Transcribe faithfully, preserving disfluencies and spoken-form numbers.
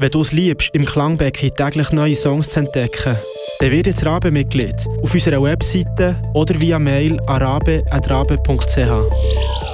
Wenn du es liebst, im Klangbecken täglich neue Songs zu entdecken, dann wird jetzt Rabe-Mitglied auf unserer Webseite oder via Mail an rabe at rabe punkt c h.